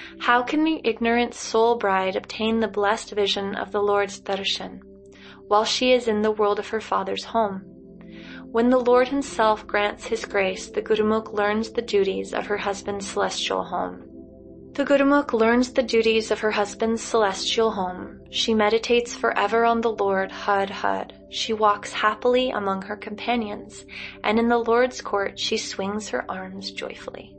How can the ignorant soul bride obtain the blessed vision of the Lord's darshan while she is in the world of her father's home? When the Lord himself grants his grace, the Gurumukh learns the duties of her husband's celestial home. The Gurumukh learns the duties of her husband's celestial home. She meditates forever on the Lord, Had Had. She walks happily among her companions, and in the Lord's court she swings her arms joyfully.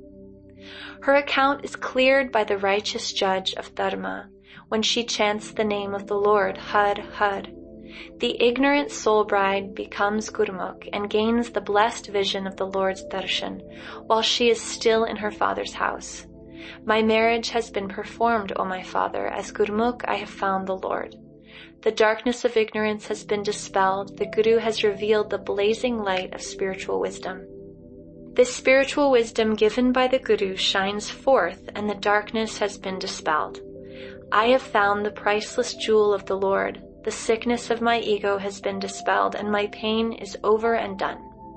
Her account is cleared by the righteous judge of Dharma when she chants the name of the Lord, Had Had. The ignorant soul bride becomes Gurumukh and gains the blessed vision of the Lord's darshan while she is still in her father's house. My marriage has been performed, O my father. As Gurumukh I have found the Lord. The darkness of ignorance has been dispelled. The Guru has revealed the blazing light of spiritual wisdom. This spiritual wisdom given by the Guru shines forth, and the darkness has been dispelled. I have found the priceless jewel of the Lord. The sickness of my ego has been dispelled, and my pain is over and done.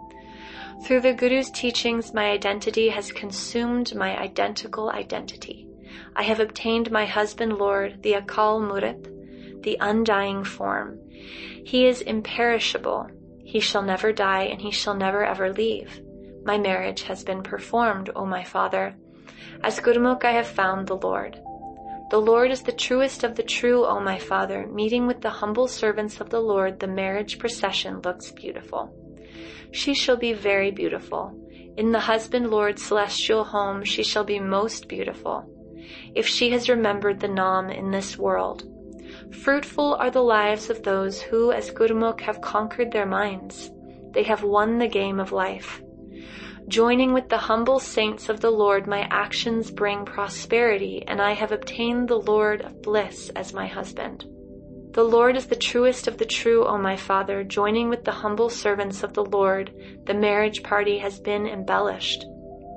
Through the Guru's teachings, my identity has consumed my identical identity. I have obtained my husband Lord, the Akal Murit, the undying form. He is imperishable. He shall never die, and he shall never ever leave. My marriage has been performed, O my father. As Gurumukh I have found the Lord. The Lord is the truest of the true, O my father. Meeting with the humble servants of the Lord, the marriage procession looks beautiful. She shall be very beautiful. In the husband Lord's celestial home, she shall be most beautiful, if she has remembered the Nam in this world. Fruitful are the lives of those who, as Gurumukh, have conquered their minds. They have won the game of life. Joining with the humble saints of the Lord, my actions bring prosperity, and I have obtained the Lord of bliss as my husband. The Lord is the truest of the true, O my father. Joining with the humble servants of the Lord, the marriage party has been embellished.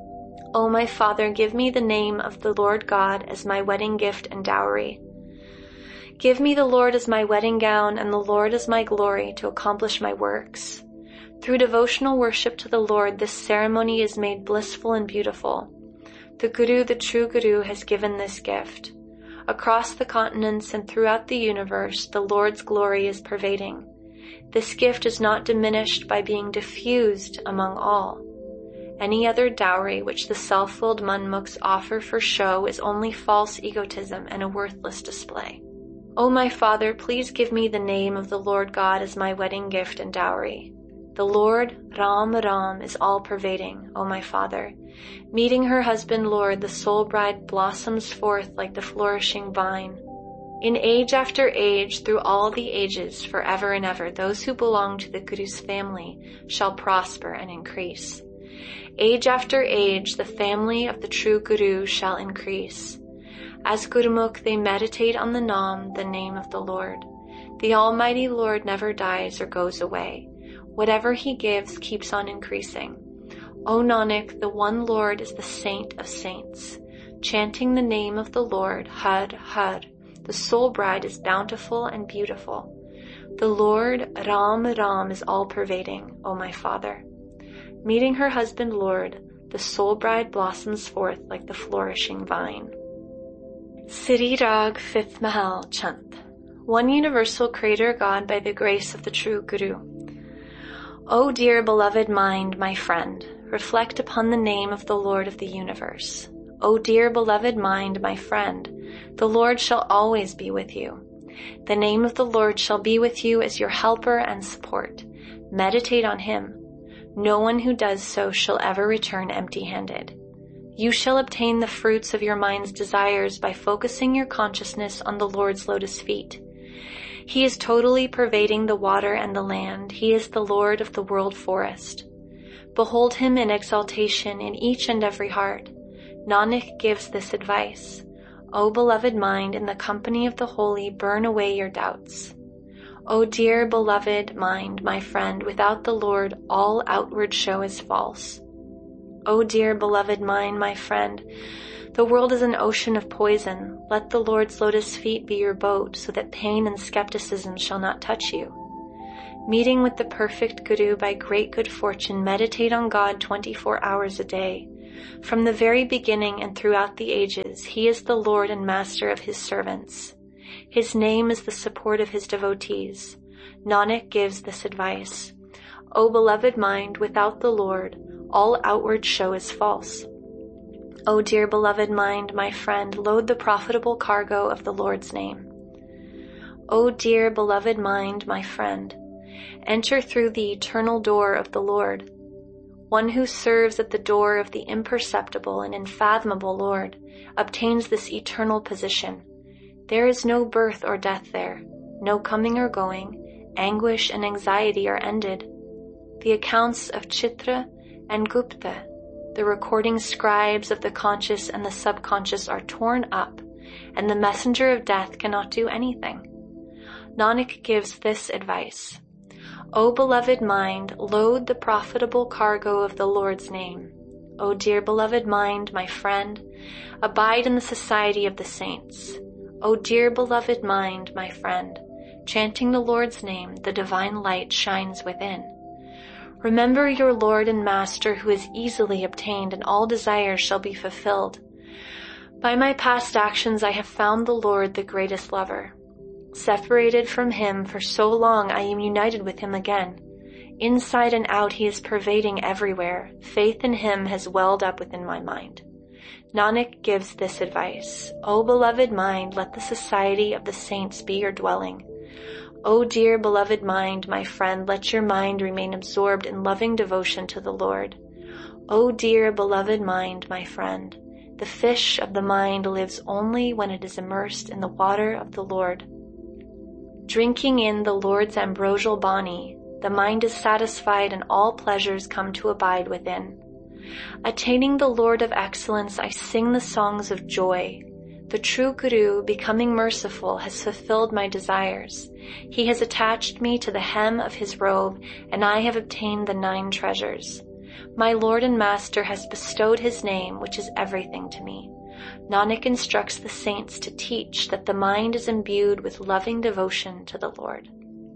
O my father, give me the name of the Lord God as my wedding gift and dowry. Give me the Lord as my wedding gown, and the Lord as my glory to accomplish my works. Through devotional worship to the Lord, this ceremony is made blissful and beautiful. The Guru, the true Guru, has given this gift. Across the continents and throughout the universe, the Lord's glory is pervading. This gift is not diminished by being diffused among all. Any other dowry which the self-willed manmukhs offer for show is only false egotism and a worthless display. O my father, please give me the name of the Lord God as my wedding gift and dowry. The Lord, Ram Ram, is all-pervading, O my father. Meeting her husband, Lord, the soul bride blossoms forth like the flourishing vine. In age after age, through all the ages, forever and ever, those who belong to the Guru's family shall prosper and increase. Age after age, the family of the true Guru shall increase. As Gurumukh, they meditate on the Nam, the name of the Lord. The Almighty Lord never dies or goes away. Whatever he gives keeps on increasing. O Nanak, the one Lord is the saint of saints. Chanting the name of the Lord, Had Had, the soul bride is bountiful and beautiful. The Lord, Ram Ram, is all-pervading, O my father. Meeting her husband, Lord, the soul bride blossoms forth like the flourishing vine. Siri Rag, 5th Mahal, Chant. One universal creator God by the grace of the true Guru. O dear beloved mind, my friend, reflect upon the name of the Lord of the universe. O dear beloved mind, my friend, the Lord shall always be with you. The name of the Lord shall be with you as your helper and support. Meditate on him. No one who does so shall ever return empty-handed. You shall obtain the fruits of your mind's desires by focusing your consciousness on the Lord's lotus feet. He is totally pervading the water and the land. He is the Lord of the world forest. Behold him in exaltation in each and every heart. Nanak gives this advice. O beloved mind, in the company of the holy, burn away your doubts. O dear beloved mind, my friend, without the Lord, all outward show is false. O dear beloved mind, my friend, the world is an ocean of poison. Let the Lord's lotus feet be your boat, so that pain and skepticism shall not touch you. Meeting with the perfect Guru by great good fortune, meditate on God 24 hours a day. From the very beginning and throughout the ages, he is the Lord and Master of his servants. His name is the support of his devotees. Nanak gives this advice. O beloved mind, without the Lord, all outward show is false. O dear beloved mind, my friend, load the profitable cargo of the Lord's name. O dear beloved mind, my friend, enter through the eternal door of the Lord. One who serves at the door of the imperceptible and unfathomable Lord obtains this eternal position. There is no birth or death there, no coming or going, anguish and anxiety are ended. The accounts of Chitra and Gupta, the recording scribes of the conscious and the subconscious, are torn up, and the messenger of death cannot do anything. Nanak gives this advice. O beloved mind, load the profitable cargo of the Lord's name. O dear beloved mind, my friend, abide in the society of the saints. O dear beloved mind, my friend, chanting the Lord's name, the divine light shines within. Remember your Lord and Master, who is easily obtained, and all desires shall be fulfilled. By my past actions I have found the Lord, the greatest lover. Separated from him for so long, I am united with him again. Inside and out, he is pervading everywhere. Faith in him has welled up within my mind. Nanak gives this advice. O beloved mind, let the society of the saints be your dwelling. O dear beloved mind, my friend, let your mind remain absorbed in loving devotion to the Lord. O dear beloved mind, my friend, the fish of the mind lives only when it is immersed in the water of the Lord. Drinking in the Lord's ambrosial bani, the mind is satisfied and all pleasures come to abide within. Attaining the Lord of excellence, I sing the songs of joy. The true Guru, becoming merciful, has fulfilled my desires. He has attached me to the hem of his robe, and I have obtained the 9 treasures. My Lord and Master has bestowed his name, which is everything to me. Nanak instructs the saints to teach that the mind is imbued with loving devotion to the Lord.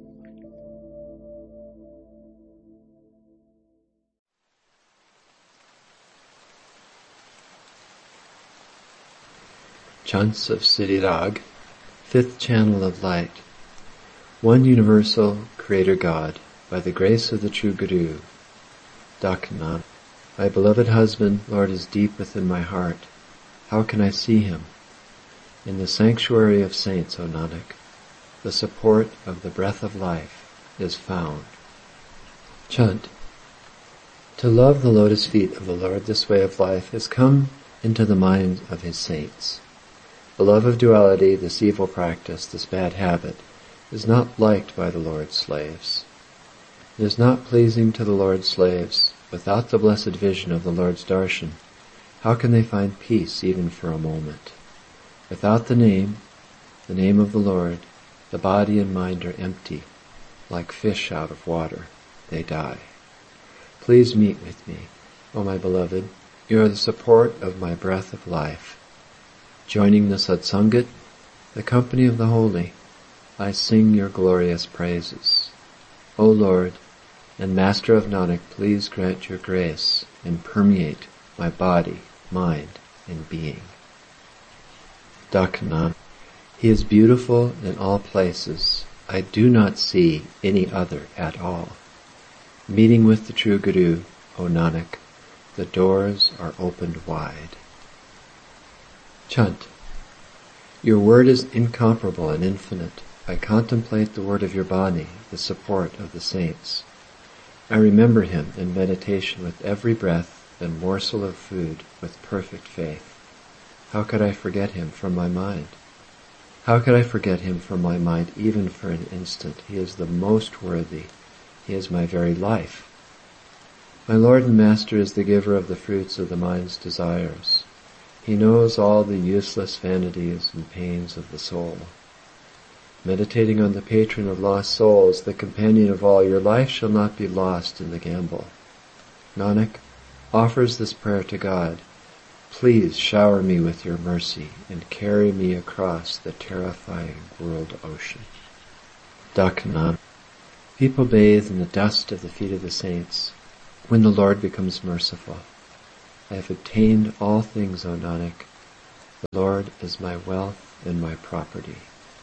Chants of Siddhi Rag, 5th channel of light. One universal Creator God, by the grace of the true Guru. Dakna. My beloved husband, Lord, is deep within my heart. How can I see him? In the sanctuary of saints, O Nanak, the support of the breath of life is found. Chant. To love the lotus feet of the Lord, this way of life has come into the minds of his saints. The love of duality, this evil practice, this bad habit, is not liked by the Lord's slaves. It is not pleasing to the Lord's slaves. Without the blessed vision of the Lord's darshan, how can they find peace even for a moment? Without the name of the Lord, the body and mind are empty. Like fish out of water, they die. Please meet with me, O my beloved. You are the support of my breath of life. Joining the satsangat, the company of the holy, I sing your glorious praises. O Lord and Master of Nanak, please grant your grace and permeate my body, mind, and being. Dakna. He is beautiful in all places. I do not see any other at all. Meeting with the true Guru, O Nanak, the doors are opened wide. Chant. Your word is incomparable and infinite. I contemplate the word of your Bani, the support of the saints. I remember him in meditation with every breath and morsel of food with perfect faith. How could I forget him from my mind? How could I forget him from my mind even for an instant? He is the most worthy. He is my very life. My Lord and Master is the giver of the fruits of the mind's desires. He knows all the useless vanities and pains of the soul. Meditating on the patron of lost souls, the companion of all, your life shall not be lost in the gamble. Nanak offers this prayer to God. Please shower me with your mercy and carry me across the terrifying world ocean. Dakna. People bathe in the dust of the feet of the saints when the Lord becomes merciful. I have obtained all things, O Nanak. The Lord is my wealth and my property.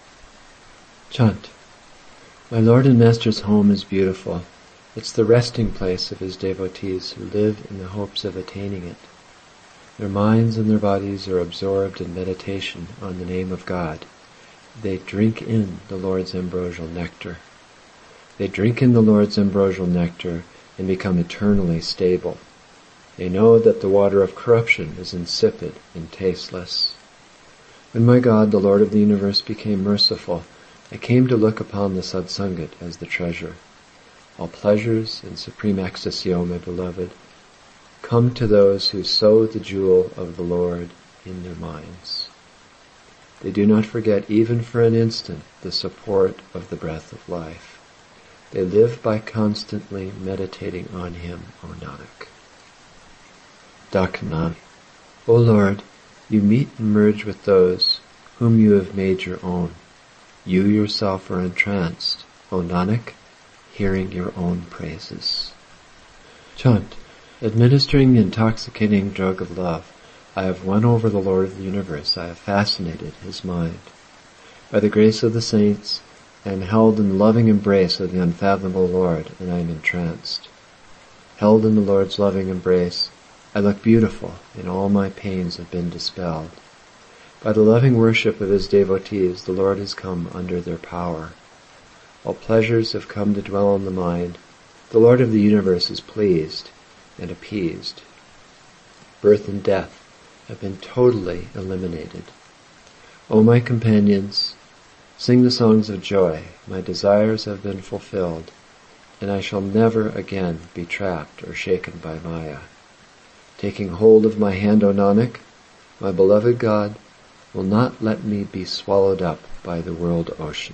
Chant. My Lord and Master's home is beautiful. It's the resting place of his devotees who live in the hopes of attaining it. Their minds and their bodies are absorbed in meditation on the name of God. They drink in the Lord's ambrosial nectar. They drink in the Lord's ambrosial nectar and become eternally stable. They know that the water of corruption is insipid and tasteless. When my God, the Lord of the universe, became merciful, I came to look upon the Satsangat as the treasure. All pleasures and supreme ecstasy, O my beloved, come to those who sow the jewel of the Lord in their minds. They do not forget even for an instant the support of the breath of life. They live by constantly meditating on him, O Nanak. Daknam. O Lord, you meet and merge with those whom you have made your own. You yourself are entranced, O Nanak, hearing your own praises. Chant. Administering the intoxicating drug of love, I have won over the Lord of the universe. I have fascinated his mind. By the grace of the saints, I am held in the loving embrace of the unfathomable Lord, and I am entranced. Held in the Lord's loving embrace, I look beautiful, and all my pains have been dispelled. By the loving worship of his devotees, the Lord has come under their power. All pleasures have come to dwell on the mind. The Lord of the universe is pleased and appeased. Birth and death have been totally eliminated. O my companions, sing the songs of joy. My desires have been fulfilled, and I shall never again be trapped or shaken by Maya. Taking hold of my hand, O Nanak, my beloved God will not let me be swallowed up by the world ocean.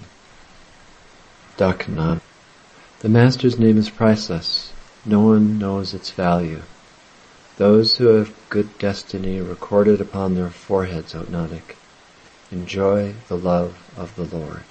Daknam. The Master's name is priceless. No one knows its value. Those who have good destiny recorded upon their foreheads, O Nanak, enjoy the love of the Lord.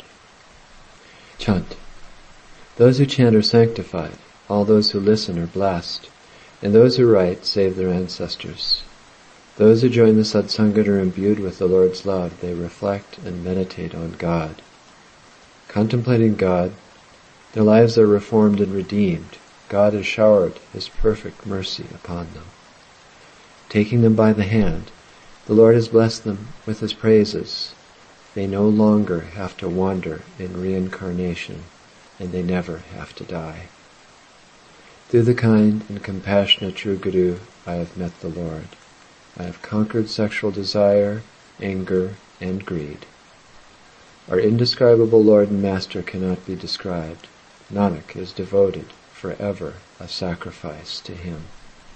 Chant. Those who chant are sanctified. All those who listen are blessed. And those who write save their ancestors. Those who join the Satsangat are imbued with the Lord's love. They reflect and meditate on God. Contemplating God, their lives are reformed and redeemed. God has showered his perfect mercy upon them. Taking them by the hand, the Lord has blessed them with his praises. They no longer have to wander in reincarnation, and they never have to die. Through the kind and compassionate true Guru, I have met the Lord. I have conquered sexual desire, anger, and greed. Our indescribable Lord and Master cannot be described. Nanak is devoted forever a sacrifice to him.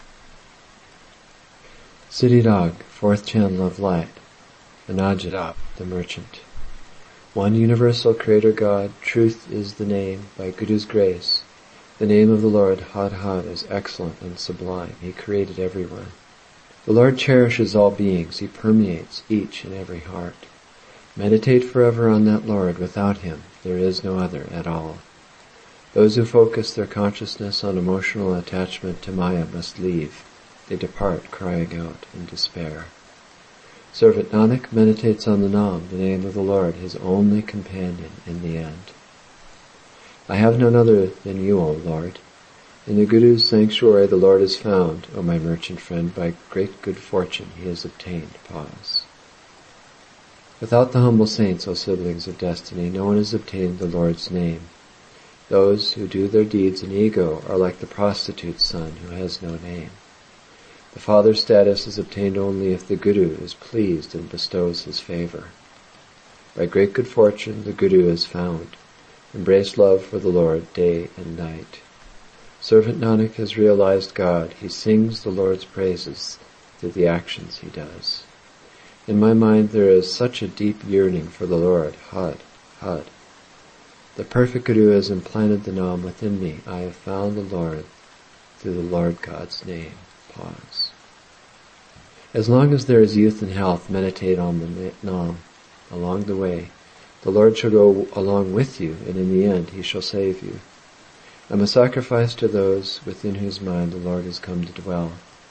Siddhirag, fourth channel of light. Anajita, the merchant. One universal creator God, truth is the name, by Guru's grace. The name of the Lord, Had Had, is excellent and sublime. He created everyone. The Lord cherishes all beings. He permeates each and every heart. Meditate forever on that Lord. Without him, there is no other at all. Those who focus their consciousness on emotional attachment to Maya must leave. They depart crying out in despair. Servant Nanak meditates on the Nam, the name of the Lord, his only companion in the end. I have none other than you, O Lord. In the Guru's sanctuary the Lord is found, O my merchant friend. By great good fortune he has obtained. Pause. Without the humble saints, O siblings of destiny, no one has obtained the Lord's name. Those who do their deeds in ego are like the prostitute's son who has no name. The father's status is obtained only if the Guru is pleased and bestows his favor. By great good fortune the Guru is found. Embrace love for the Lord day and night. Servant Nanak has realized God. He sings the Lord's praises through the actions he does. In my mind there is such a deep yearning for the Lord. Had, Had. The perfect Guru has implanted the Nam within me. I have found the Lord through the Lord God's name. Pause. As long as there is youth and health, meditate on the Nam. Along the way, the Lord shall go along with you, and in the end he shall save you. I am a sacrifice to those within whose mind the Lord has come to dwell.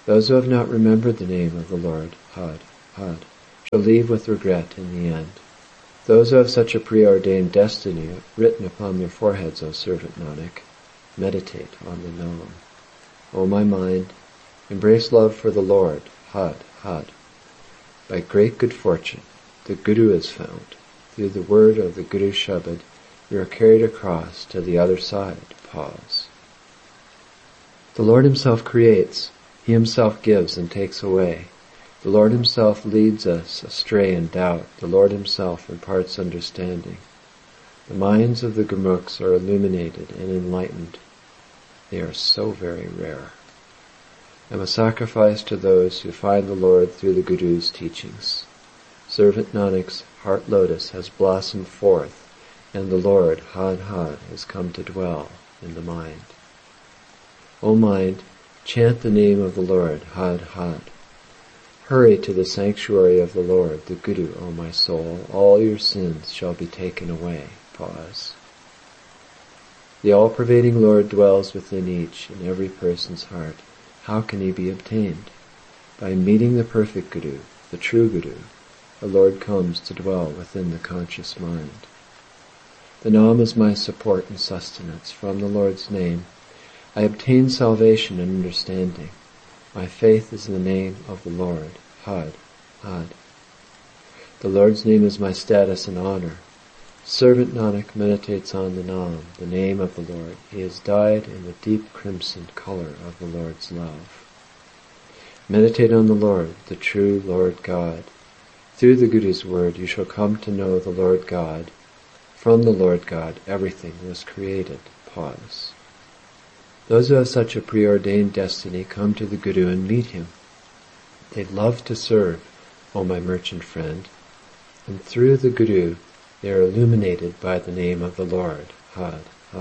Those who have not remembered the name of the Lord, Had, shall leave with regret in the end. Those who have such a preordained destiny written upon their foreheads, O servant Nanak, meditate on the Naam. O my mind, embrace love for the Lord, Had. By great good fortune, the Guru is found. Through the word of the Guru Shabad, you are carried across to the other side. Pause. The Lord himself creates. He himself gives and takes away. The Lord himself leads us astray in doubt. The Lord himself imparts understanding. The minds of the Gurmukhs are illuminated and enlightened. They are so very rare. I am a sacrifice to those who find the Lord through the Guru's teachings. Servant Nanak's heart lotus has blossomed forth, and the Lord, Had, has come to dwell in the mind. O mind, chant the name of the Lord, Had. Hurry to the sanctuary of the Lord, the Guru, O my soul. All your sins shall be taken away. Pause. The all-pervading Lord dwells within each and every person's heart. How can he be obtained? By meeting the perfect Guru, the true Guru, the Lord comes to dwell within the conscious mind. The Naam is my support and sustenance. From the Lord's name, I obtain salvation and understanding. My faith is in the name of the Lord, Had. The Lord's name is my status and honor. Servant Nanak meditates on the Naam, the name of the Lord. He is dyed in the deep crimson color of the Lord's love. Meditate on the Lord, the true Lord God. Through the Guru's word you shall come to know the Lord God. From the Lord God everything was created. Pause. Those who have such a preordained destiny come to the Guru and meet him. They love to serve, O my merchant friend, and through the Guru they are illuminated by the name of the Lord, Had.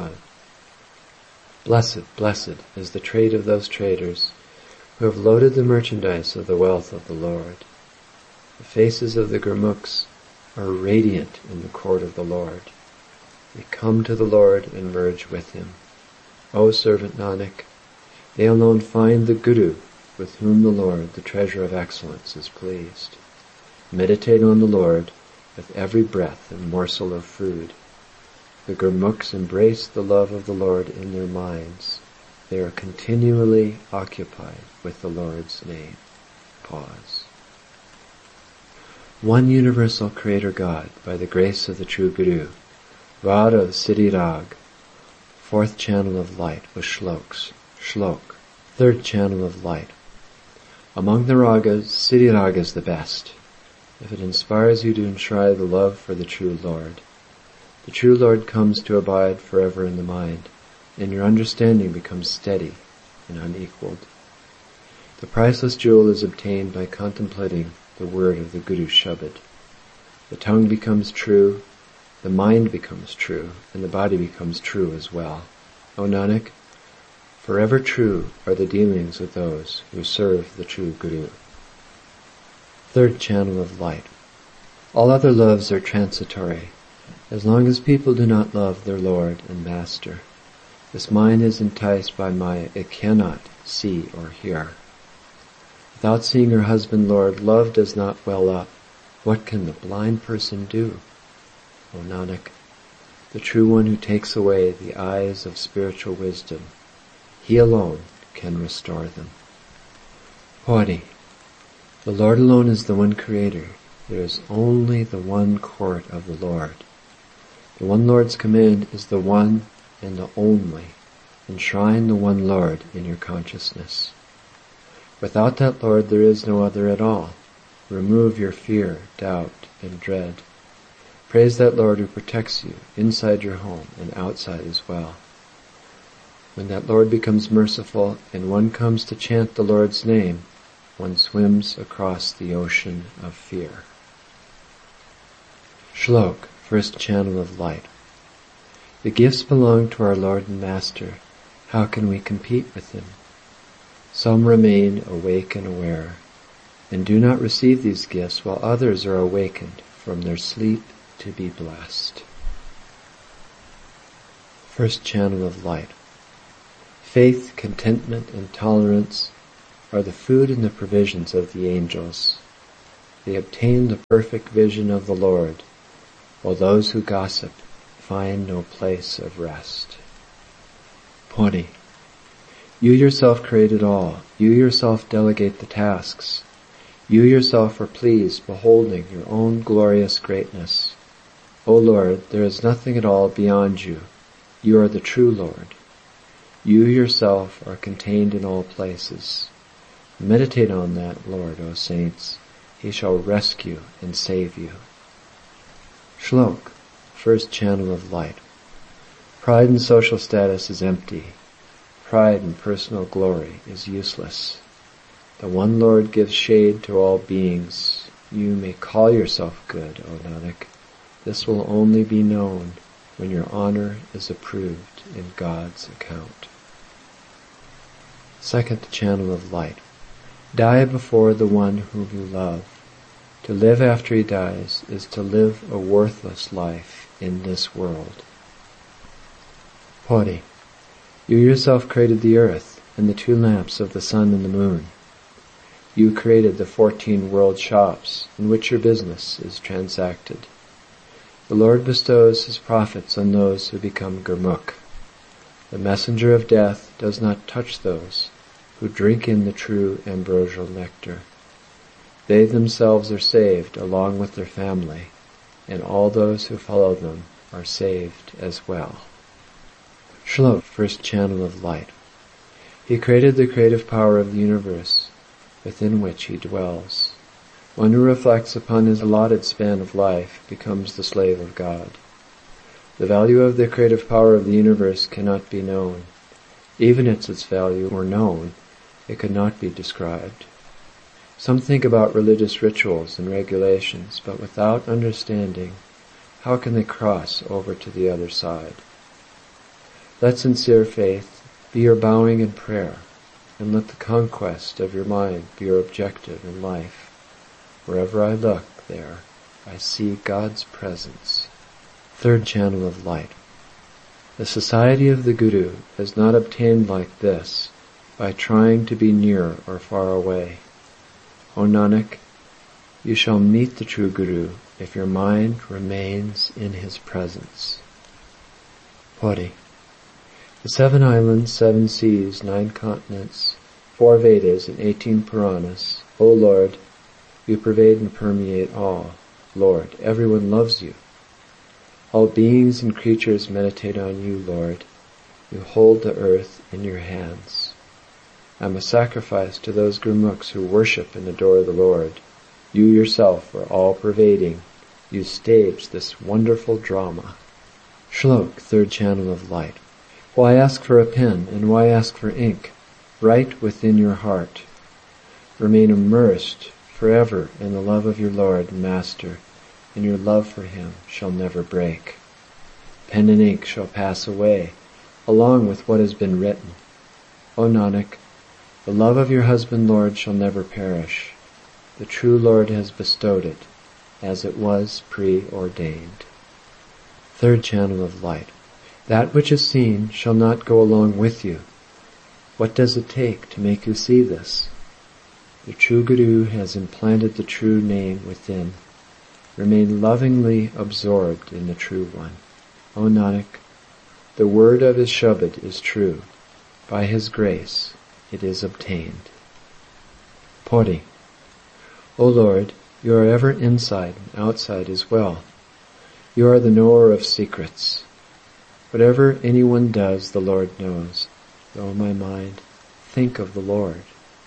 Blessed is the trade of those traders who have loaded the merchandise of the wealth of the Lord. The faces of the Gurmukhs are radiant in the court of the Lord. They come to the Lord and merge with him. O servant Nanak, they alone find the Guru with whom the Lord, the treasure of excellence, is pleased. Meditate on the Lord with every breath and morsel of food. The Gurmukhs embrace the love of the Lord in their minds. They are continually occupied with the Lord's name. Pause. One universal Creator God, by the grace of the true Guru, Rod of Siddhi Rag, fourth channel of light with shloks. Shlok, third channel of light. Among the ragas, Siddhi Rag is the best. If it inspires you to enshrine the love for the true Lord comes to abide forever in the mind, and your understanding becomes steady and unequaled. The priceless jewel is obtained by contemplating the word of the Guru Shabad. The tongue becomes true, the mind becomes true, and the body becomes true as well. O Nanak, forever true are the dealings with those who serve the true Guru. Third channel of light. All other loves are transitory, as long as people do not love their Lord and Master. This mind is enticed by Maya. It cannot see or hear. Without seeing her husband Lord, love does not well up. What can the blind person do? O Nanak, the true one who takes away the eyes of spiritual wisdom, he alone can restore them. Pauri. The Lord alone is the one Creator. There is only the one court of the Lord. The one Lord's command is the one and the only. Enshrine the one Lord in your consciousness. Without that Lord there is no other at all. Remove your fear, doubt, and dread. Praise that Lord who protects you inside your home and outside as well. When that Lord becomes merciful and one comes to chant the Lord's name, one swims across the ocean of fear. Shlok, first channel of light. The gifts belong to our Lord and Master. How can we compete with Him? Some remain awake and aware, and do not receive these gifts, while others are awakened from their sleep to be blessed. First channel of light. Faith, contentment, and tolerance are the food and the provisions of the angels. They obtain the perfect vision of the Lord, while those who gossip find no place of rest. Puri. You yourself created all. You yourself delegate the tasks. You yourself are pleased beholding your own glorious greatness. O Lord, there is nothing at all beyond you. You are the true Lord. You yourself are contained in all places. Meditate on that, Lord, O saints. He shall rescue and save you. Shlok, first channel of light. Pride in social status is empty. Pride in personal glory is useless. The one Lord gives shade to all beings. You may call yourself good, O Nanak. This will only be known when your honor is approved in God's account. Second channel of light. Die before the one whom you love. To live after he dies is to live a worthless life in this world. Puri. You yourself created the earth and the 2 lamps of the sun and the moon. You created the 14 world shops in which your business is transacted. The Lord bestows his profits on those who become Gurmukh. The messenger of death does not touch those who drink in the true ambrosial nectar. They themselves are saved along with their family, and all those who follow them are saved as well. Shlok, first channel of light. He created the creative power of the universe, within which he dwells. One who reflects upon his allotted span of life becomes the slave of God. The value of the creative power of the universe cannot be known. Even if its value were known, it could not be described. Some think about religious rituals and regulations, but without understanding, how can they cross over to the other side? Let sincere faith be your bowing in prayer, and let the conquest of your mind be your objective in life. Wherever I look, there I see God's presence. Third channel of light. The society of the Guru is not obtained like this by trying to be near or far away. O Nanak, you shall meet the true Guru if your mind remains in his presence. Puri. The 7 islands, 7 seas, 9 continents, 4 Vedas and 18 Puranas, O Lord, you pervade and permeate all. Lord, everyone loves you. All beings and creatures meditate on you, Lord. You hold the earth in your hands. I am a sacrifice to those Gurmukhs who worship and adore the Lord. You yourself are all-pervading. You stage this wonderful drama. Shlok, third channel of light. Why ask for a pen and why ask for ink? Write within your heart. Remain immersed forever in the love of your Lord and Master, and your love for him shall never break. Pen and ink shall pass away, along with what has been written. O Nanak, the love of your husband Lord shall never perish. The true Lord has bestowed it, as it was preordained. Third channel of light. That which is seen shall not go along with you. What does it take to make you see this? The true Guru has implanted the true name within. Remain lovingly absorbed in the true one. O Nanak, the word of his Shabad is true. By his grace it is obtained. Puri. O Lord, you are ever inside and outside as well. You are the knower of secrets. Whatever anyone does, the Lord knows. O my mind, think of the Lord.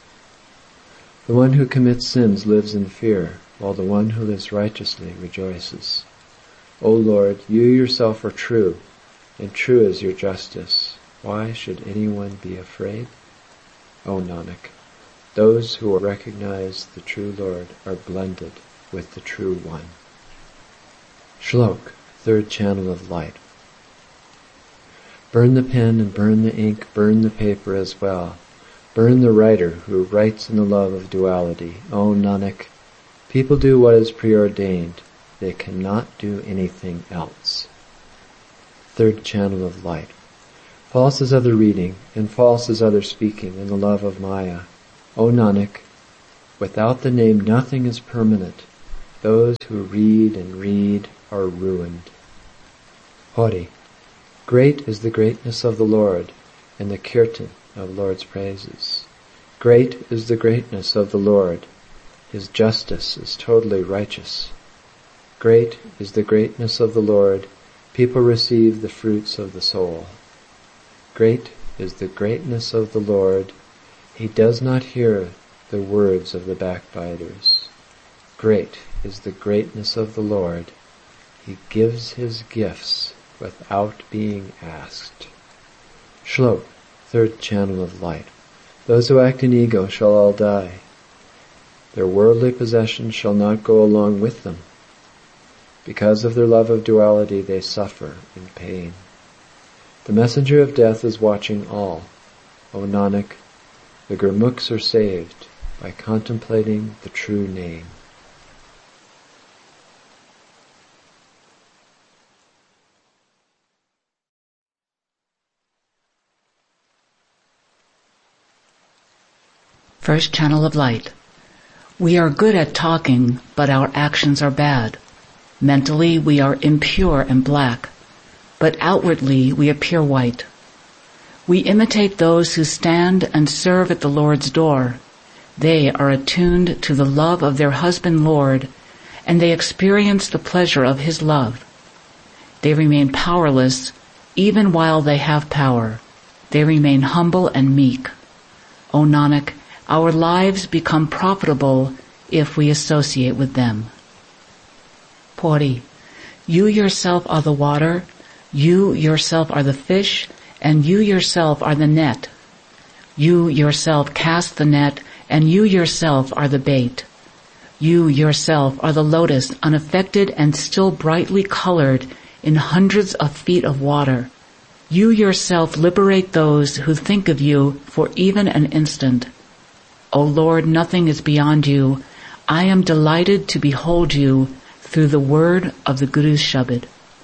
The one who commits sins lives in fear, while the one who lives righteously rejoices. O Lord, you yourself are true, and true is your justice. Why should anyone be afraid? O Nanak, those who recognize the true Lord are blended with the true one. Shlok, third channel of light. Burn the pen and burn the ink, burn the paper as well. Burn the writer who writes in the love of duality. O Nanak, people do what is preordained. They cannot do anything else. Third channel of light. False is other reading, and false is other speaking in the love of Maya. O Nanak, without the name nothing is permanent. Those who read and read are ruined. Hori. Great is the greatness of the Lord, and the kirtan of Lord's praises. Great is the greatness of the Lord. His justice is totally righteous. Great is the greatness of the Lord. People receive the fruits of the soul. Great is the greatness of the Lord. He does not hear the words of the backbiters. Great is the greatness of the Lord. He gives his gifts without being asked. Shlok, third channel of light. Those who act in ego shall all die. Their worldly possessions shall not go along with them. Because of their love of duality, they suffer in pain. The messenger of death is watching all. O Nanak, the Gurmukhs are saved by contemplating the true name. First channel of light. We are good at talking, but our actions are bad. Mentally, we are impure and black, but outwardly we appear white. We imitate those who stand and serve at the Lord's door. They are attuned to the love of their husband Lord, and they experience the pleasure of his love. They remain powerless even while they have power. They remain humble and meek. O Nanak, our lives become profitable if we associate with them. Pori. You yourself are the water, you yourself are the fish, and you yourself are the net. You yourself cast the net, and you yourself are the bait. You yourself are the lotus, unaffected and still brightly colored in hundreds of feet of water. You yourself liberate those who think of you for even an instant. O Lord, nothing is beyond you. I am delighted to behold you through the word of the Guru's Shabad.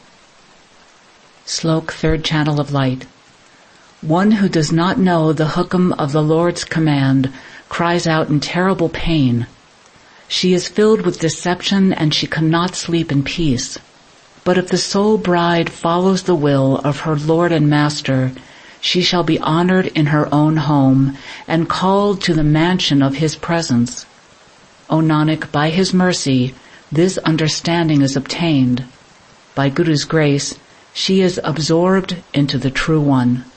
Slok, third channel of light. One who does not know the hukam of the Lord's command cries out in terrible pain. She is filled with deception and she cannot sleep in peace. But if the soul bride follows the will of her Lord and Master, she shall be honored in her own home and called to the mansion of his presence. O Nanak, by his mercy, this understanding is obtained. By Guru's grace, she is absorbed into the True One.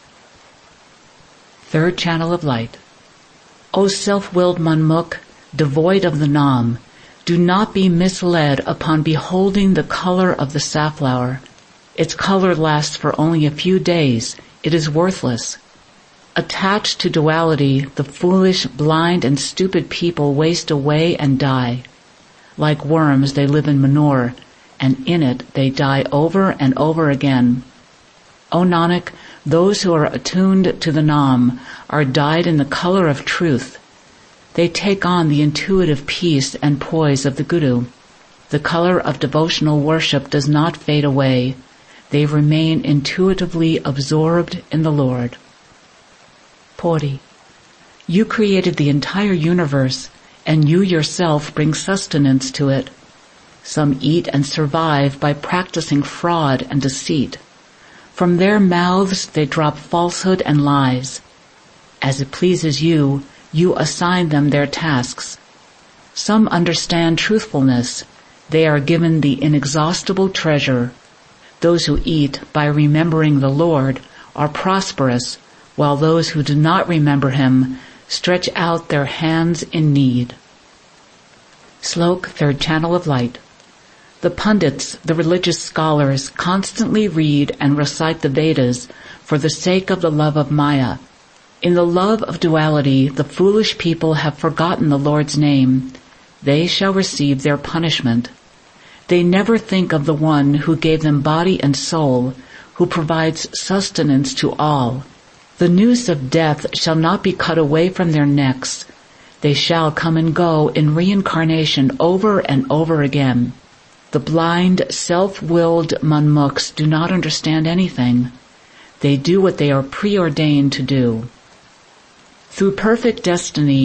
Third channel of light. O self-willed Manmukh, devoid of the Nam, do not be misled upon beholding the color of the safflower. Its color lasts for only a few days. It is worthless. Attached to duality, the foolish, blind, and stupid people waste away and die. Like worms, they live in manure, and in it they die over and over again. O Nanak, those who are attuned to the Nam are dyed in the color of truth. They take on the intuitive peace and poise of the Guru. The color of devotional worship does not fade away. They remain intuitively absorbed in the Lord. Pori. You created the entire universe, and you yourself bring sustenance to it. Some eat and survive by practicing fraud and deceit. From their mouths they drop falsehood and lies. As it pleases you, you assign them their tasks. Some understand truthfulness. They are given the inexhaustible treasure. Those who eat by remembering the Lord are prosperous, while those who do not remember him stretch out their hands in need. Slok, third channel of light. The pundits, the religious scholars, constantly read and recite the Vedas for the sake of the love of Maya. In the love of duality, the foolish people have forgotten the Lord's name. They shall receive their punishment. They never think of the one who gave them body and soul, who provides sustenance to all. The noose of death shall not be cut away from their necks. They shall come and go in reincarnation over and over again. The blind, self-willed Manmukhs do not understand anything. They do what they are preordained to do. Through perfect destiny,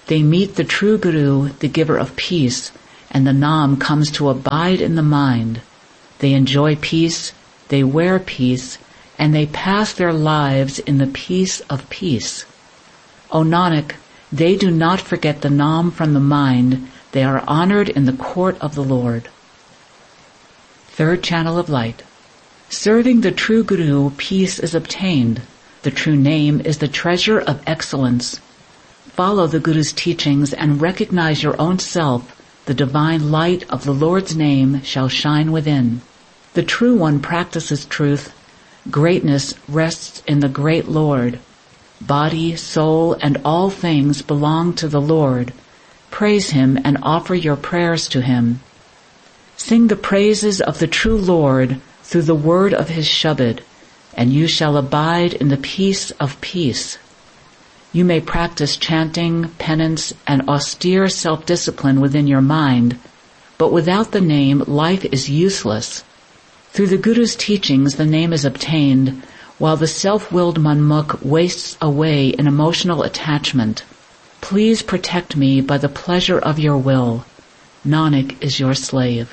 They meet the true Guru, the giver of peace, and the Nam comes to abide in the mind. They enjoy peace, they wear peace, and they pass their lives in the peace of peace. O Nanak, they do not forget the Nam from the mind. They are honored in the court of the Lord. Third channel of light. Serving the true Guru, peace is obtained. The true name is the treasure of excellence. Follow the Guru's teachings and recognize your own self. The divine light of the Lord's name shall shine within. The true one practices truth. Greatness rests in the great Lord. Body, soul, and all things belong to the Lord. Praise Him and offer your prayers to Him. Sing the praises of the true Lord through the word of His Shabad, and you shall abide in the peace of peace. You may practice chanting, penance, and austere self-discipline within your mind, but without the name, life is useless. Through the Guru's teachings, the name is obtained, while the self-willed manmukh wastes away in emotional attachment. Please protect me by the pleasure of your will. Nanak is your slave.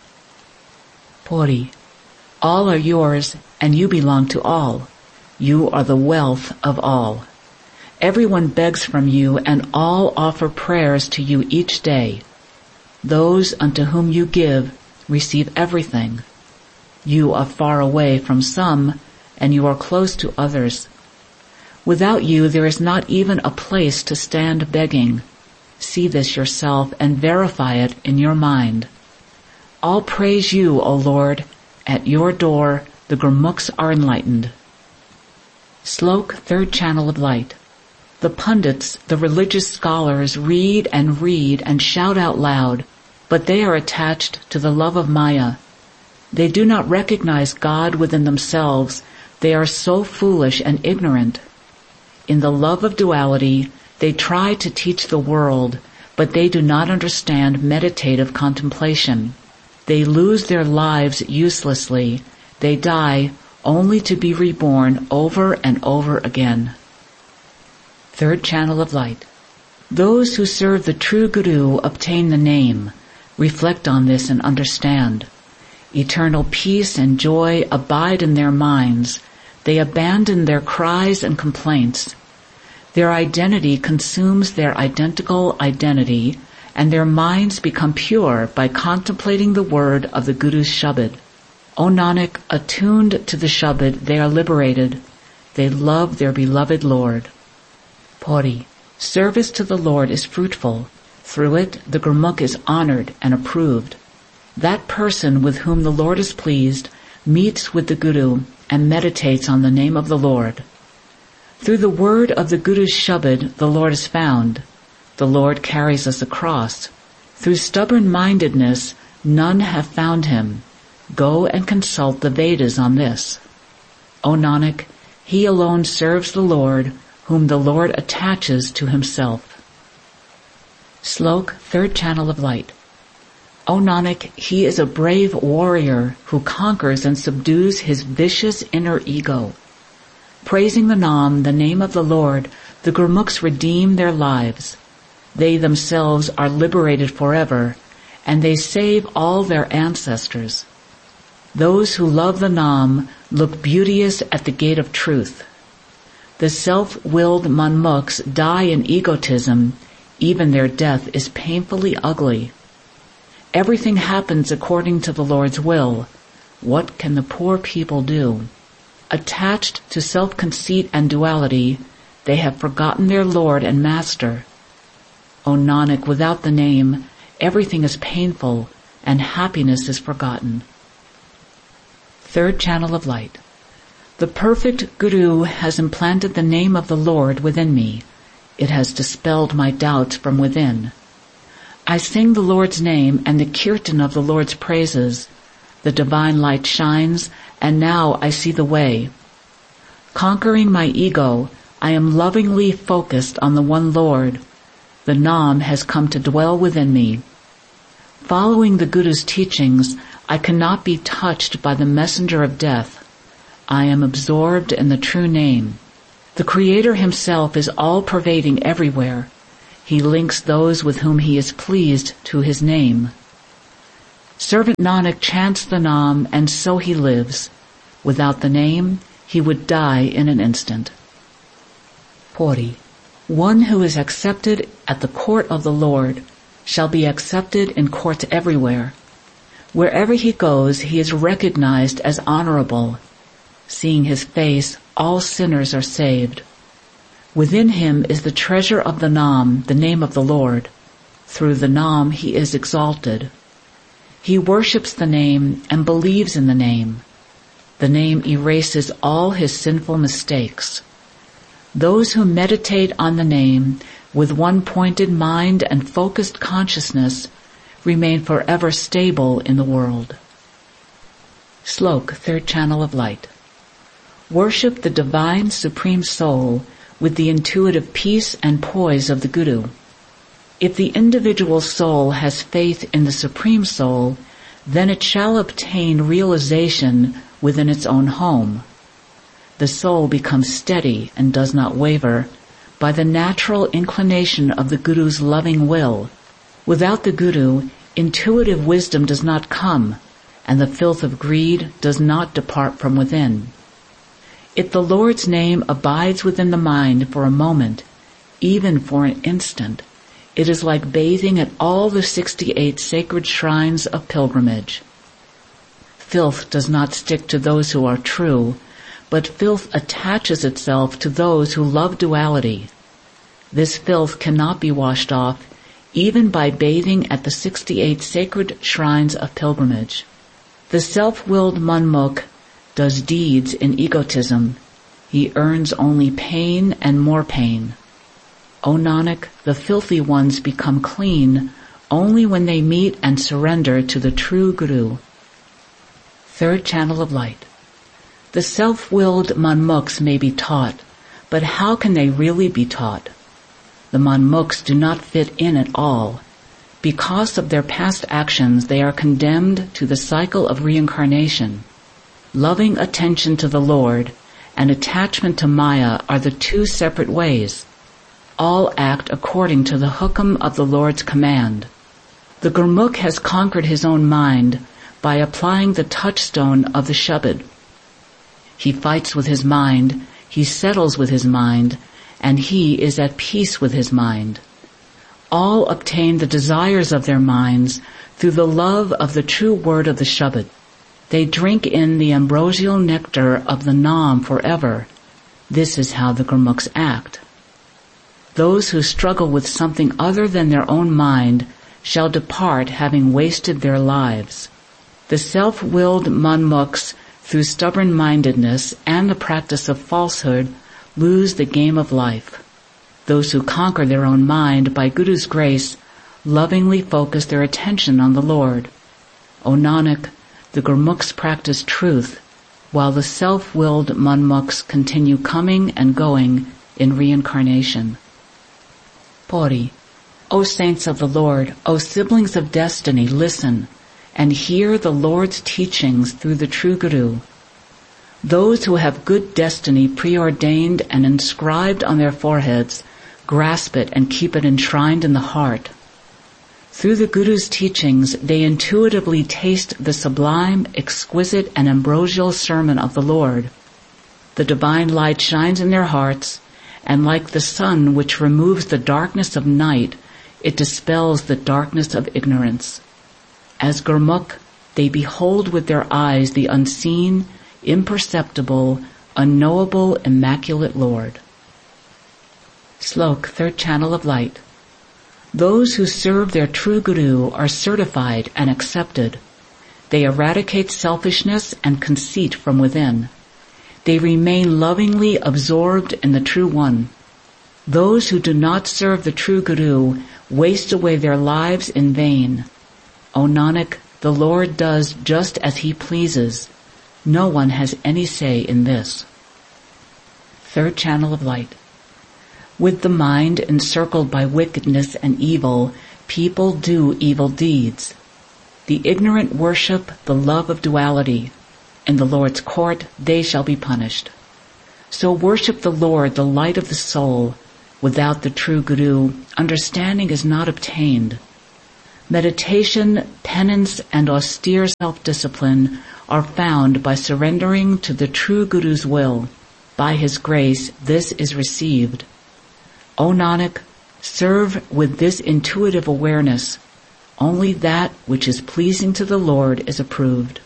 Puri. All are yours, and you belong to all. You are the wealth of all. Everyone begs from you, and all offer prayers to you each day. Those unto whom you give receive everything. You are far away from some, and you are close to others. Without you there is not even a place to stand begging. See this yourself and verify it in your mind. All praise you, O Lord. At your door the Gurmukhs are enlightened. Slok, third channel of light. The pundits, the religious scholars, read and shout out loud, but they are attached to the love of Maya. They do not recognize God within themselves. They are so foolish and ignorant. In the love of duality, they try to teach the world, but they do not understand meditative contemplation. They lose their lives uselessly. They die only to be reborn over and over again. Third channel of light. Those who serve the true Guru obtain the name. Reflect on this and understand. Eternal peace and joy abide in their minds. They abandon their cries and complaints. Their identity consumes their identical identity, and their minds become pure by contemplating the word of the Guru's Shabad. O Nanak, attuned to the Shabad, they are liberated. They love their beloved Lord. Puri. Service to the Lord is fruitful. Through it, the Gurmukh is honored and approved. That person with whom the Lord is pleased meets with the Guru and meditates on the name of the Lord. Through the word of the Guru's Shabad, the Lord is found. The Lord carries us across. Through stubborn-mindedness, none have found Him. Go and consult the Vedas on this. O Nanak, He alone serves the Lord, whom the Lord attaches to Himself. Slok, third channel of light. O Nanak, he is a brave warrior who conquers and subdues his vicious inner ego. Praising the Nam, the name of the Lord, the Gurmukhs redeem their lives. They themselves are liberated forever, and they save all their ancestors. Those who love the Nam look beauteous at the gate of truth. The self-willed manmukhs die in egotism. Even their death is painfully ugly. Everything happens according to the Lord's will. What can the poor people do? Attached to self-conceit and duality, they have forgotten their Lord and Master. O Nanak, without the name, everything is painful and happiness is forgotten. Third channel of light. The perfect Guru has implanted the name of the Lord within me. It has dispelled my doubts from within. I sing the Lord's name and the kirtan of the Lord's praises. The divine light shines, and now I see the way. Conquering my ego, I am lovingly focused on the one Lord. The Nam has come to dwell within me. Following the Guru's teachings, I cannot be touched by the messenger of death. I am absorbed in the true name. The Creator Himself is all-pervading everywhere. He links those with whom he is pleased to his name. Servant Nanak chants the Naam, and so he lives. Without the name, he would die in an instant. Pauri. One who is accepted at the court of the Lord shall be accepted in courts everywhere. Wherever he goes, he is recognized as honorable. Seeing his face, all sinners are saved. Within him is the treasure of the Naam, the name of the Lord. Through the Naam he is exalted. He worships the name and believes in the name. The name erases all his sinful mistakes. Those who meditate on the name with one pointed mind and focused consciousness remain forever stable in the world. Slok, third channel of light. Worship the divine supreme soul with the intuitive peace and poise of the Guru. If the individual soul has faith in the supreme soul, then it shall obtain realization within its own home. The soul becomes steady and does not waver by the natural inclination of the Guru's loving will. Without the Guru, intuitive wisdom does not come, and the filth of greed does not depart from within. If the Lord's name abides within the mind for a moment, even for an instant, it is like bathing at all the 68 sacred shrines of pilgrimage. Filth does not stick to those who are true, but filth attaches itself to those who love duality. This filth cannot be washed off even by bathing at the 68 sacred shrines of pilgrimage. The self-willed Manmukh does deeds in egotism. He earns only pain and more pain. O Nanak, the filthy ones become clean only when they meet and surrender to the true Guru. Third channel of light. The self-willed Manmukhs may be taught, but how can they really be taught? The Manmukhs do not fit in at all. Because of their past actions, they are condemned to the cycle of reincarnation. Loving attention to the Lord and attachment to Maya are the two separate ways. All act according to the hukam of the Lord's command. The Gurmukh has conquered his own mind by applying the touchstone of the Shabad. He fights with his mind, he settles with his mind, and he is at peace with his mind. All obtain the desires of their minds through the love of the true word of the Shabad. They drink in the ambrosial nectar of the Naam forever. This is how the Gurmukhs act. Those who struggle with something other than their own mind shall depart having wasted their lives. The self-willed Manmukhs, through stubborn-mindedness and the practice of falsehood, lose the game of life. Those who conquer their own mind by Guru's grace lovingly focus their attention on the Lord. O Nanak, the Gurmukhs practice truth, while the self-willed Manmukhs continue coming and going in reincarnation. Pauri. O saints of the Lord, O siblings of destiny, listen and hear the Lord's teachings through the true Guru. Those who have good destiny preordained and inscribed on their foreheads grasp it and keep it enshrined in the heart. Through the Guru's teachings, they intuitively taste the sublime, exquisite, and ambrosial sermon of the Lord. The divine light shines in their hearts, and like the sun which removes the darkness of night, it dispels the darkness of ignorance. As Gurmukh, they behold with their eyes the unseen, imperceptible, unknowable, immaculate Lord. Slok, third channel of light. Those who serve their true Guru are certified and accepted. They eradicate selfishness and conceit from within. They remain lovingly absorbed in the True One. Those who do not serve the true Guru waste away their lives in vain. O Nanak, the Lord does just as He pleases. No one has any say in this. Third channel of light. With the mind encircled by wickedness and evil, people do evil deeds. The ignorant worship the love of duality. In the Lord's court they shall be punished. So worship the Lord, the light of the soul, Without the true Guru, understanding is not obtained. Meditation, penance, and austere self-discipline are found by surrendering to the true Guru's will. By his grace, this is received. O Nanak, serve with this intuitive awareness. Only that which is pleasing to the Lord is approved.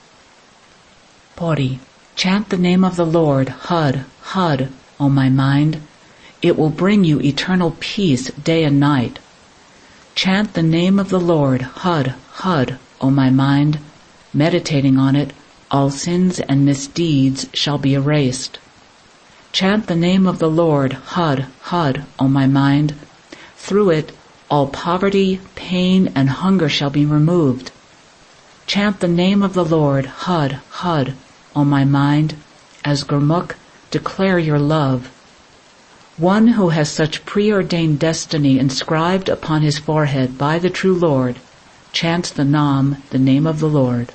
Pauri. Chant the name of the Lord, Hud, Hud, O my mind. It will bring you eternal peace day and night. Chant the name of the Lord, Hud, Hud, O my mind. Meditating on it, all sins and misdeeds shall be erased. Chant the name of the Lord, Hud, Hud, O my mind. Through it, all poverty, pain, and hunger shall be removed. Chant the name of the Lord, Hud, Hud, O my mind. As Gurmukh, declare your love. One who has such preordained destiny inscribed upon his forehead by the true Lord chants the Nam, the name of the Lord.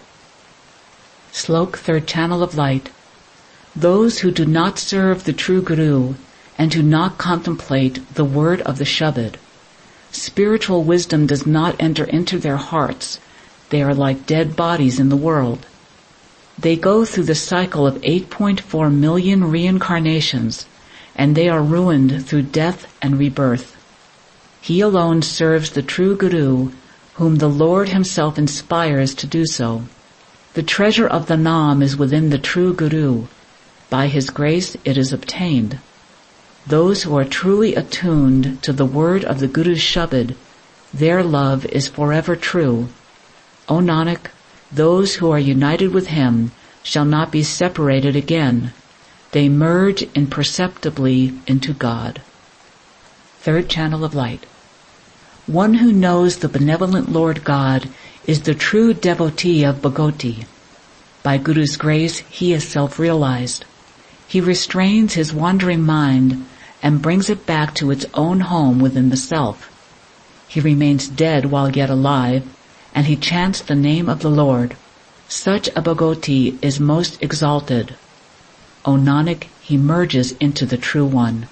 Slok, third channel of light. Those who do not serve the true Guru and do not contemplate the word of the Shabad, spiritual wisdom does not enter into their hearts. They are like dead bodies in the world. They go through the cycle of 8.4 million reincarnations, and they are ruined through death and rebirth. He alone serves the true Guru, whom the Lord himself inspires to do so. The treasure of the Nam is within the true Guru. By his grace it is obtained. Those who are truly attuned to the word of the Guru's Shabad, their love is forever true. O Nanak, those who are united with him shall not be separated again. They merge imperceptibly into God. Third channel of light. One who knows the benevolent Lord God is the true devotee of Bhagoti. By Guru's grace, he is self-realized. He restrains his wandering mind and brings it back to its own home within the self. He remains dead while yet alive, and he chants the name of the Lord. Such a Bhagoti is most exalted. O Nanak, he merges into the True One.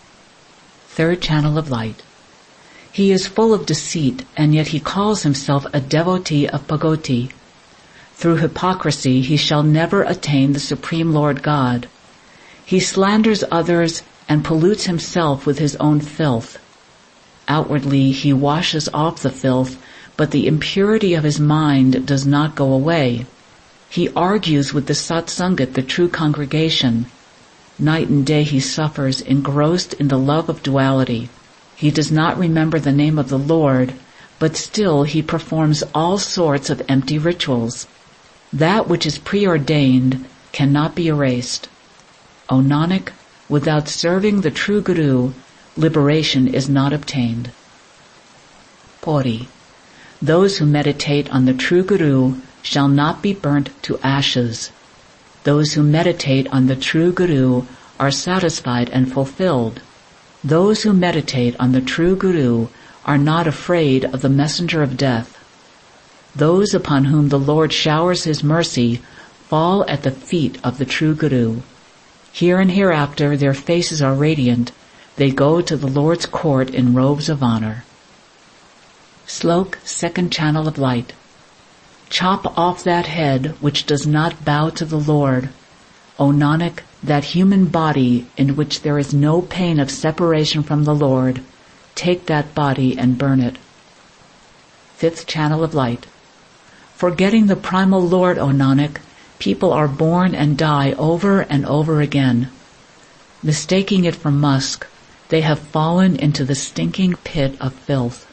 Third channel of light. He is full of deceit, and yet he calls himself a devotee of Bhagoti. Through hypocrisy he shall never attain the Supreme Lord God. He slanders others and pollutes himself with his own filth. Outwardly he washes off the filth, but the impurity of his mind does not go away. He argues with the Satsangat, the true congregation. Night and day he suffers, engrossed in the love of duality. He does not remember the name of the Lord, but still he performs all sorts of empty rituals. That which is preordained cannot be erased. O Nanak, without serving the true Guru, liberation is not obtained. Pauri. Those who meditate on the true Guru shall not be burnt to ashes. Those who meditate on the true Guru are satisfied and fulfilled. Those who meditate on the true Guru are not afraid of the messenger of death. Those upon whom the Lord showers his mercy fall at the feet of the true Guru. Here and hereafter their faces are radiant. They go to the Lord's court in robes of honor. Slok, second channel of light. Chop off that head which does not bow to the Lord. O Nanak, that human body in which there is no pain of separation from the Lord, take that body and burn it. Fifth channel of light. Forgetting the primal Lord, O Nanak, people are born and die over and over again. Mistaking it for musk, they have fallen into the stinking pit of filth.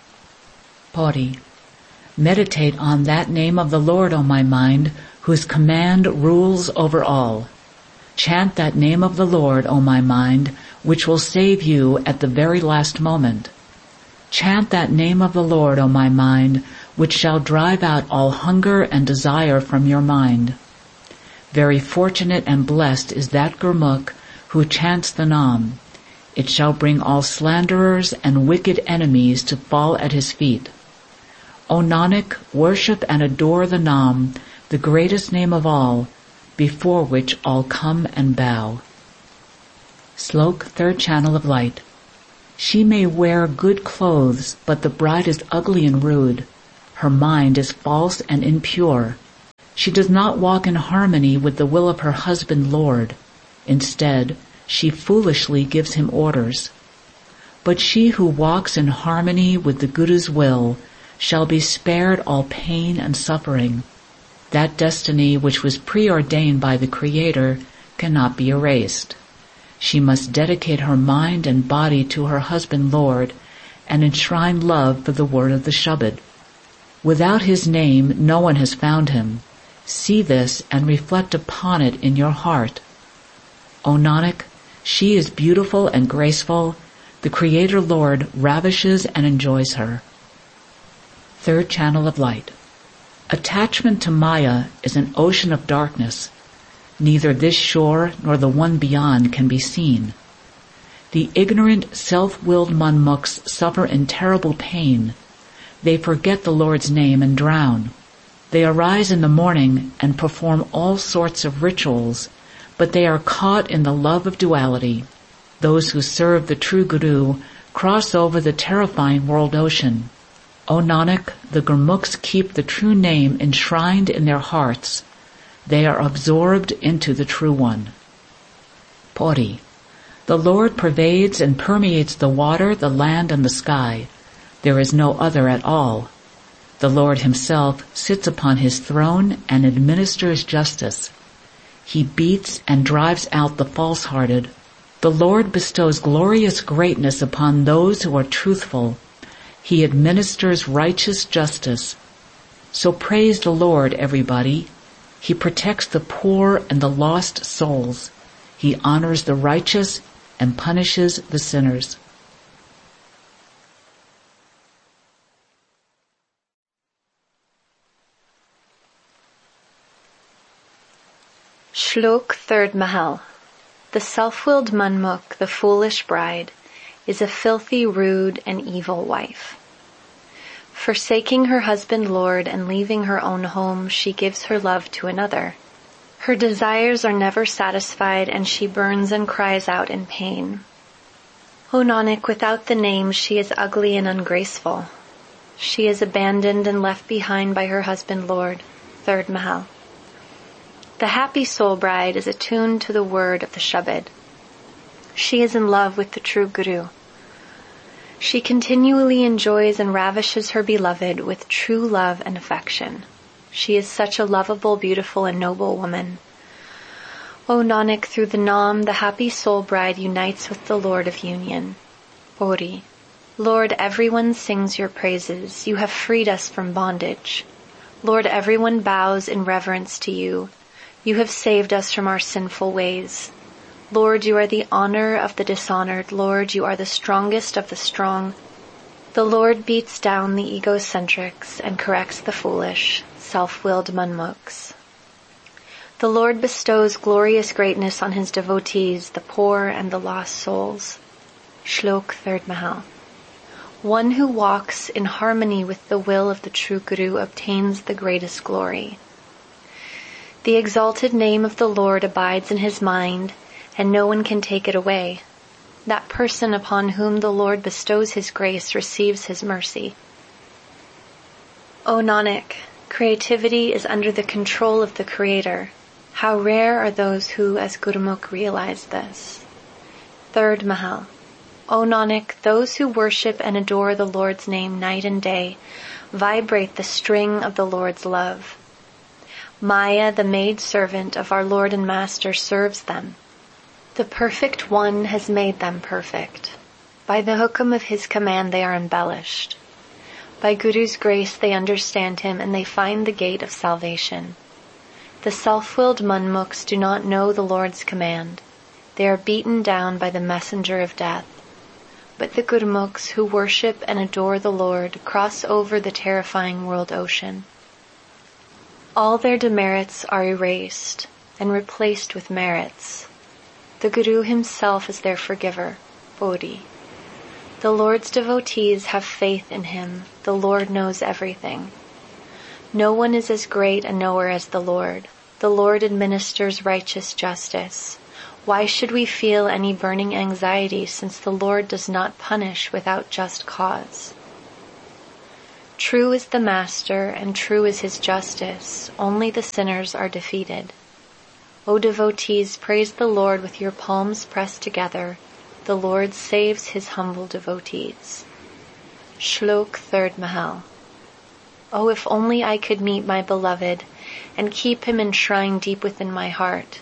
Pauri. Meditate on that name of the Lord, O my mind, whose command rules over all. Chant that name of the Lord, O my mind, which will save you at the very last moment. Chant that name of the Lord, O my mind, which shall drive out all hunger and desire from your mind. Very fortunate and blessed is that Gurmukh who chants the Nam. It shall bring all slanderers and wicked enemies to fall at his feet. O Nanak, worship and adore the Nam, the greatest name of all, before which all come and bow. Slok, third channel of light. She may wear good clothes, but the bride is ugly and rude. Her mind is false and impure. She does not walk in harmony with the will of her husband Lord. Instead, she foolishly gives him orders. But she who walks in harmony with the Guru's will shall be spared all pain and suffering. That destiny which was preordained by the Creator cannot be erased. She must dedicate her mind and body to her husband Lord and enshrine love for the word of the Shabad. Without his name no one has found him. See this and reflect upon it in your heart. O Nanak, she is beautiful and graceful. The Creator Lord ravishes and enjoys her. Third channel of light. Attachment to Maya is an ocean of darkness. Neither this shore nor the one beyond can be seen. The ignorant, self-willed manmuks suffer in terrible pain. They forget the Lord's name and drown. They arise in the morning and perform all sorts of rituals, but they are caught in the love of duality. Those who serve the true Guru cross over the terrifying world ocean. O Nanak, the Gurmukhs keep the true name enshrined in their hearts. They are absorbed into the True One. Pauri. The Lord pervades and permeates the water, the land, and the sky. There is no other at all. The Lord himself sits upon his throne and administers justice. He beats and drives out the false-hearted. The Lord bestows glorious greatness upon those who are truthful. He administers righteous justice. So praise the Lord, everybody. He protects the poor and the lost souls. He honors the righteous and punishes the sinners. Shlok 3rd Mahal. The self-willed Manmukh, the foolish bride, is a filthy, rude, and evil wife. Forsaking her husband Lord and leaving her own home, she gives her love to another. Her desires are never satisfied, and she burns and cries out in pain. O Nanak, without the name she is ugly and ungraceful. She is abandoned and left behind by her husband Lord. 3rd Mahal. The happy soul bride is attuned to the word of the Shabad. She is in love with the true Guru. She continually enjoys and ravishes her beloved with true love and affection. She is such a lovable, beautiful, and noble woman. O Nanak, through the Naam, the happy soul bride unites with the Lord of Union. Pauri. Lord, everyone sings your praises. You have freed us from bondage. Lord, everyone bows in reverence to you. You have saved us from our sinful ways. Lord, you are the honor of the dishonored. Lord, you are the strongest of the strong. The Lord beats down the egocentrics and corrects the foolish, self-willed manmukhs. The Lord bestows glorious greatness on his devotees, the poor and the lost souls. Shlok 3rd Mahal. One who walks in harmony with the will of the true Guru obtains the greatest glory. The exalted name of the Lord abides in his mind, and no one can take it away. That person upon whom the Lord bestows his grace receives his mercy. O Nanak, creativity is under the control of the Creator. How rare are those who, as Gurmukh, realize this. 3rd Mahal. O Nanak, those who worship and adore the Lord's name night and day vibrate the string of the Lord's love. Maya, the maid-servant of our Lord and Master, serves them. The Perfect One has made them perfect. By the hukam of his command they are embellished. By Guru's grace they understand him and they find the gate of salvation. The self-willed manmukhs do not know the Lord's command. They are beaten down by the messenger of death. But the Gurmukhs who worship and adore the Lord cross over the terrifying world ocean. All their demerits are erased and replaced with merits. The Guru himself is their forgiver, Bodhi. The Lord's devotees have faith in him. The Lord knows everything. No one is as great a knower as the Lord. The Lord administers righteous justice. Why should we feel any burning anxiety, since the Lord does not punish without just cause? True is the Master, and true is his justice. Only the sinners are defeated. O devotees, praise the Lord with your palms pressed together. The Lord saves his humble devotees. Shlok 3rd Mahal. Oh, if only I could meet my beloved and keep him enshrined deep within my heart.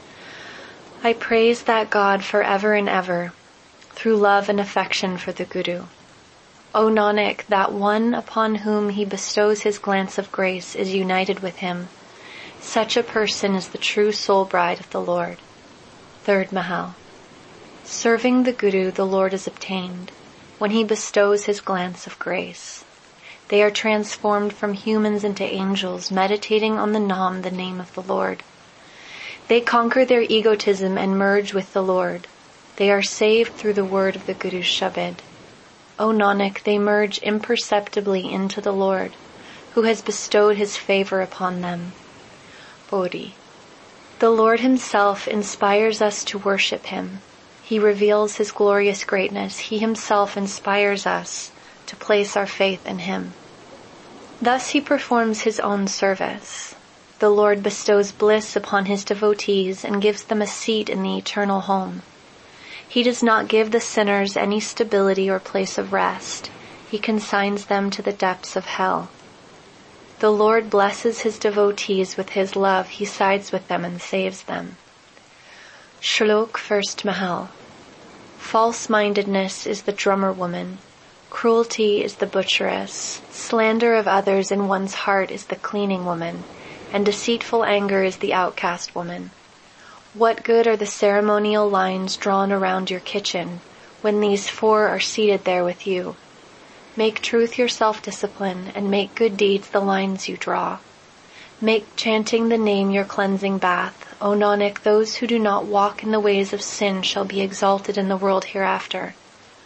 I praise that God forever and ever, through love and affection for the Guru. O Nanak, that one upon whom he bestows his glance of grace is united with him. Such a person is the true soul bride of the Lord. 3rd Mahal. Serving the Guru, the Lord is obtained when he bestows his glance of grace. They are transformed from humans into angels, meditating on the Nam, the name of the Lord. They conquer their egotism and merge with the Lord. They are saved through the word of the Guru's Shabad. O Nanak, they merge imperceptibly into the Lord, who has bestowed his favor upon them. Bodhi. The Lord himself inspires us to worship him. He reveals his glorious greatness. He himself inspires us to place our faith in him. Thus he performs his own service. The Lord bestows bliss upon his devotees and gives them a seat in the eternal home. He does not give the sinners any stability or place of rest. He consigns them to the depths of hell. The Lord blesses his devotees with his love. He sides with them and saves them. Shlok 1st Mahal. False-mindedness is the drummer woman. Cruelty is the butcheress. Slander of others in one's heart is the cleaning woman. And deceitful anger is the outcast woman. What good are the ceremonial lines drawn around your kitchen when these four are seated there with you? Make truth your self-discipline and make good deeds the lines you draw. Make chanting the name your cleansing bath. O Nanak, those who do not walk in the ways of sin shall be exalted in the world hereafter.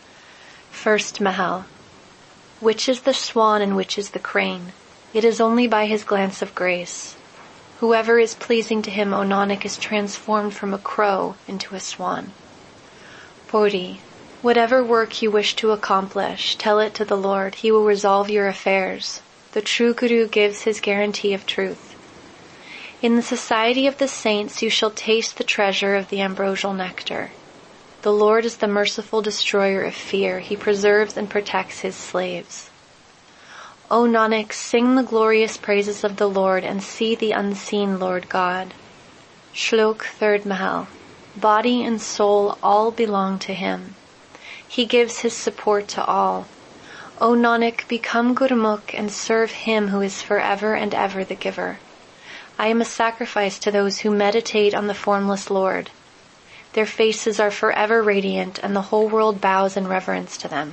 1st Mahal. Which is the swan and which is the crane? It is only by his glance of grace. Whoever is pleasing to him, O Nanak, is transformed from a crow into a swan. Bodhi. Whatever work you wish to accomplish, tell it to the Lord. He will resolve your affairs. The true Guru gives his guarantee of truth. In the society of the saints you shall taste the treasure of the ambrosial nectar. The Lord is the merciful destroyer of fear. He preserves and protects his slaves. O Nanak, sing the glorious praises of the Lord and see the unseen Lord God. Shlok 3rd Mahal. Body and soul all belong to him. He gives his support to all. O Nanak, become Gurmukh and serve him who is forever and ever the giver. I am a sacrifice to those who meditate on the formless Lord. Their faces are forever radiant and the whole world bows in reverence to them.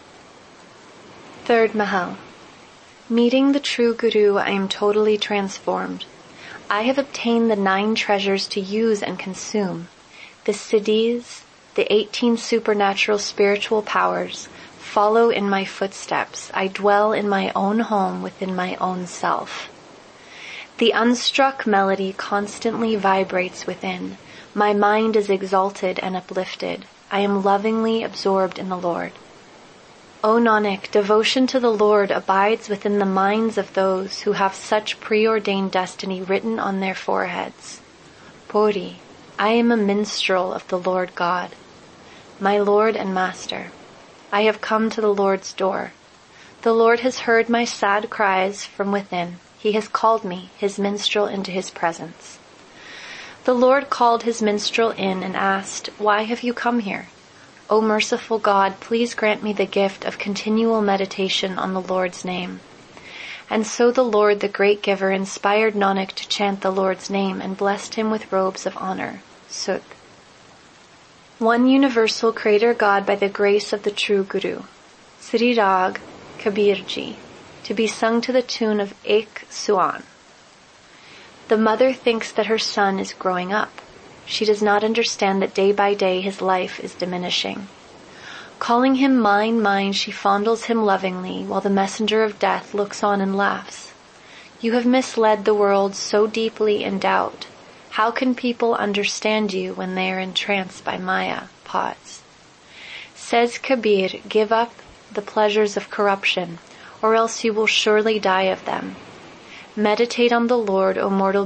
3rd Mahal. Meeting the true Guru, I am totally transformed. I have obtained the 9 treasures to use and consume. The Siddhis, the 18 supernatural spiritual powers, follow in my footsteps. I dwell in my own home within my own self. The unstruck melody constantly vibrates within. My mind is exalted and uplifted. I am lovingly absorbed in the Lord. O Nanak, devotion to the Lord abides within the minds of those who have such preordained destiny written on their foreheads. Bodhi, I am a minstrel of the Lord God, my Lord and Master. I have come to the Lord's door. The Lord has heard my sad cries from within. He has called me, his minstrel, into his presence. The Lord called his minstrel in and asked, "Why have you come here? O merciful God, please grant me the gift of continual meditation on the Lord's name." And so the Lord, the great giver, inspired Nanak to chant the Lord's name and blessed him with robes of honor. Sut. One universal Creator God by the grace of the true Guru. Sri Rag Kabirji, to be sung to the tune of Ek Suan. The mother thinks that her son is growing up. She does not understand that day by day his life is diminishing. Calling him mine, mine, she fondles him lovingly, while the messenger of death looks on and laughs. You have misled the world so deeply in doubt. How can people understand you when they are entranced by Maya? Pause. Says Kabir, give up the pleasures of corruption, or else you will surely die of them. Meditate on the Lord, O mortal